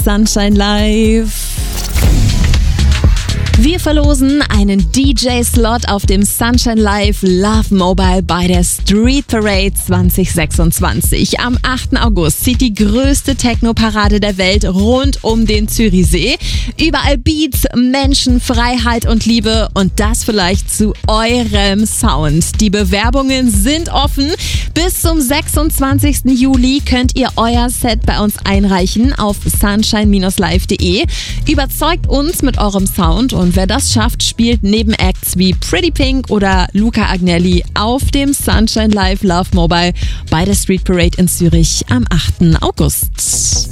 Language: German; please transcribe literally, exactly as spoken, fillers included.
Sunshine Live. Wir verlosen einen D J-Slot auf dem Sunshine Live Love Mobile bei der Street Parade zwanzig sechsundzwanzig. Am achten August zieht die größte Techno-Parade der Welt rund um den Zürichsee. Überall Beats, Menschen, Freiheit und Liebe und das vielleicht zu eurem Sound. Die Bewerbungen sind offen. Bis zum sechsundzwanzigsten Juli könnt ihr euer Set bei uns einreichen auf sunshine Bindestrich live punkt de. Überzeugt uns mit eurem Sound und wer das schafft, spielt neben Acts wie Pretty Pink oder Luca Agnelli auf dem Sunshine Live Love Mobile bei der Street Parade in Zürich am achten August.